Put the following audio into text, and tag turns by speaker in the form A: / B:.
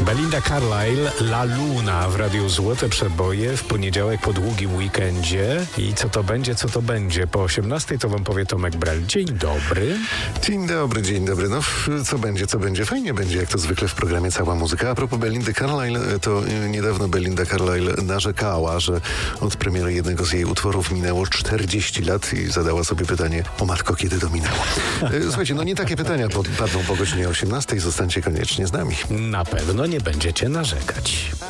A: Belinda Carlisle, La Luna w Radiu Złote Przeboje w poniedziałek po długim weekendzie. I co to będzie, co to będzie? Po 18 to wam powie Tomek Brel. Dzień dobry.
B: Dzień dobry, dzień dobry. No, co będzie, co będzie? Fajnie będzie, jak to zwykle w programie Cała Muzyka. A propos Belindy Carlisle, to niedawno Belinda Carlisle narzekała, że od premiery jednego z jej utworów minęło 40 lat i zadała sobie pytanie: o matko, kiedy to minęło? Słuchajcie, no nie takie pytania padną po godzinie 18. Zostańcie koniecznie z nami.
A: Na pewno nie będziecie narzekać.